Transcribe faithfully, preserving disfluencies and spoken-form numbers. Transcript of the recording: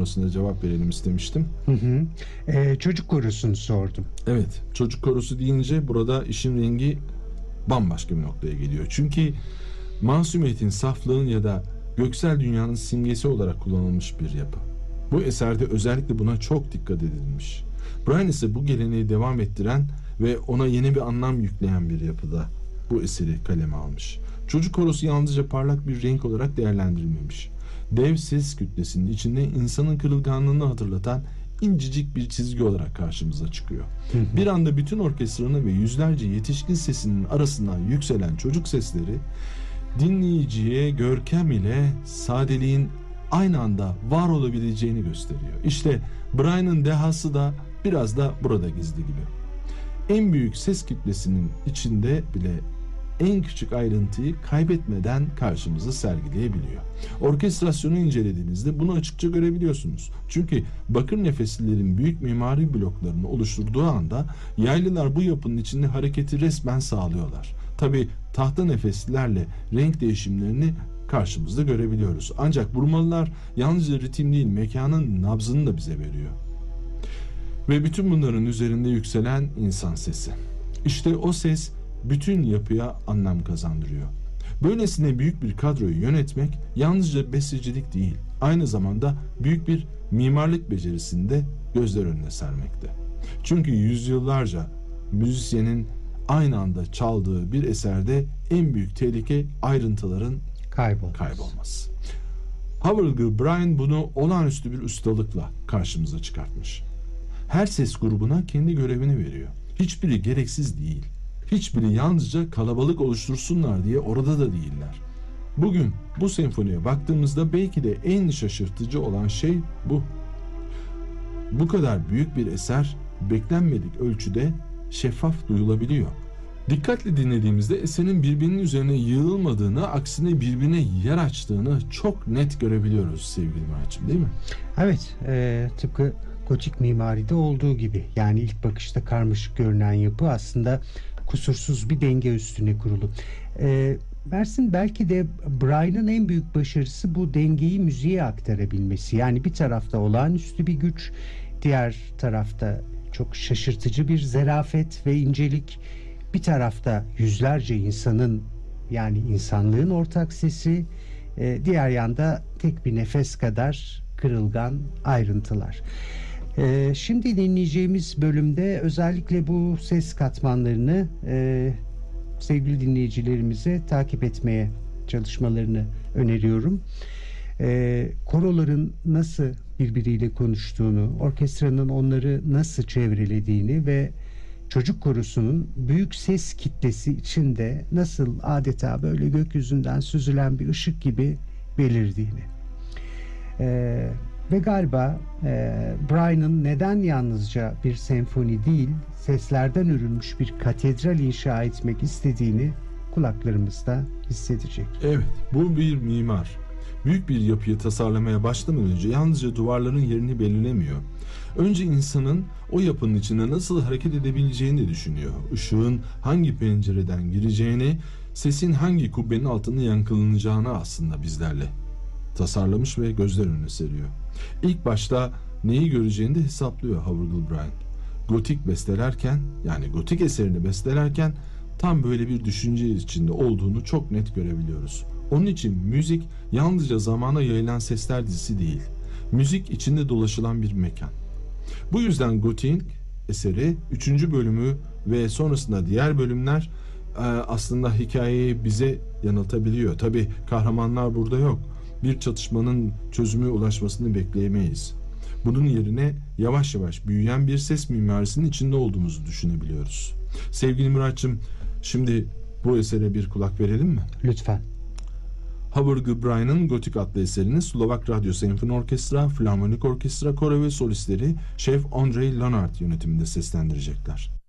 sonrasında cevap verelim istemiştim. Hı hı. Ee, çocuk korosunu sordum. Evet, çocuk korosu deyince burada işin rengi bambaşka bir noktaya geliyor. Çünkü masumiyetin, saflığın ya da göksel dünyanın simgesi olarak kullanılmış bir yapı. Bu eserde özellikle buna çok dikkat edilmiş. Brian ise bu geleneği devam ettiren ve ona yeni bir anlam yükleyen bir yapıda bu eseri kaleme almış. Çocuk korosu yalnızca parlak bir renk olarak değerlendirilmemiş. Dev ses kütlesinin içinde insanın kırılganlığını hatırlatan incecik bir çizgi olarak karşımıza çıkıyor. Hı hı. Bir anda bütün orkestranın ve yüzlerce yetişkin sesinin arasından yükselen çocuk sesleri dinleyiciye görkem ile sadeliğin aynı anda var olabileceğini gösteriyor. İşte Brian'ın dehası da biraz da burada gizli gibi. En büyük ses kütlesinin içinde bile en küçük ayrıntıyı kaybetmeden karşımıza sergileyebiliyor. Orkestrasyonu incelediğinizde bunu açıkça görebiliyorsunuz. Çünkü bakır nefeslilerin büyük mimari bloklarını oluşturduğu anda yaylılar bu yapının içinde hareketi resmen sağlıyorlar. Tabi tahta nefeslilerle renk değişimlerini karşımızda görebiliyoruz. Ancak vurmalılar yalnızca ritim değil, mekanın nabzını da bize veriyor. Ve bütün bunların üzerinde yükselen insan sesi. İşte o ses bütün yapıya anlam kazandırıyor. Böylesine büyük bir kadroyu yönetmek yalnızca bestecilik değil, aynı zamanda büyük bir mimarlık becerisini de gözler önüne sermekte. Çünkü yüzyıllarca müzisyenin aynı anda çaldığı bir eserde en büyük tehlike ayrıntıların Kaybolmaz. kaybolması. Havergal Brian bunu olağanüstü bir ustalıkla karşımıza çıkartmış. Her ses grubuna kendi görevini veriyor. Hiçbiri gereksiz değil. Hiçbiri yalnızca kalabalık oluştursunlar diye orada da değiller. Bugün bu senfoniye baktığımızda belki de en şaşırtıcı olan şey bu. Bu kadar büyük bir eser beklenmedik ölçüde şeffaf duyulabiliyor. Dikkatle dinlediğimizde eserin birbirinin üzerine yığılmadığını, aksine birbirine yer açtığını çok net görebiliyoruz sevgili Muratçım, değil mi? Evet, e, tıpkı gotik mimaride olduğu gibi. Yani ilk bakışta karmaşık görünen yapı aslında kusursuz bir denge üstüne kurulu. E, Mersin, belki de Brian'ın en büyük başarısı bu dengeyi müziğe aktarabilmesi. Yani bir tarafta olağanüstü bir güç, diğer tarafta çok şaşırtıcı bir zarafet ve incelik. Bir tarafta yüzlerce insanın, yani insanlığın ortak sesi, e, diğer yanda tek bir nefes kadar kırılgan ayrıntılar. E, şimdi dinleyeceğimiz bölümde özellikle bu ses katmanlarını e, sevgili dinleyicilerimize takip etmeye çalışmalarını öneriyorum. E, koroların nasıl birbiriyle konuştuğunu, orkestranın onları nasıl çevrelediğini ve çocuk korosunun büyük ses kitlesi içinde nasıl adeta böyle gökyüzünden süzülen bir ışık gibi belirdiğini. Ee, ve galiba e, Brian'ın neden yalnızca bir senfoni değil, seslerden örülmüş bir katedral inşa etmek istediğini kulaklarımızda hissedecek. Evet, bu bir mimar. Büyük bir yapıyı tasarlamaya başlamadan önce yalnızca duvarların yerini belirlemiyor. Önce insanın o yapının içinde nasıl hareket edebileceğini de düşünüyor. Işığın hangi pencereden gireceğini, sesin hangi kubbenin altında yankılanacağını aslında bizlerle tasarlamış ve gözler önüne seriyor. İlk başta neyi göreceğini de hesaplıyor Havergal Brian. Gotik bestelerken, yani gotik eserini bestelerken tam böyle bir düşünce içinde olduğunu çok net görebiliyoruz. Onun için müzik yalnızca zamana yayılan sesler dizisi değil. Müzik içinde dolaşılan bir mekan. Bu yüzden gotik eseri üçüncü bölümü ve sonrasında diğer bölümler aslında hikayeyi bize yanıltabiliyor. Tabii kahramanlar burada yok. Bir çatışmanın çözüme ulaşmasını bekleyemeyiz. Bunun yerine yavaş yavaş büyüyen bir ses mimarisinin içinde olduğumuzu düşünebiliyoruz. Sevgili Muratçım, şimdi bu esere bir kulak verelim mi? Lütfen. Havergal Brian'ın Gotik adlı eserini Slovak Radyo Senfoni Orkestra, Filarmonik Orkestra, Koro ve solistleri Şef Andrei Leonard yönetiminde seslendirecekler.